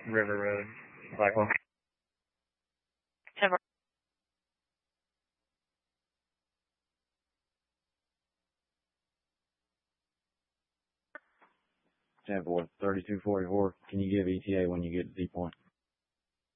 River Road, Blackwell. Tampa, 3244. Can you give ETA when you get to D point?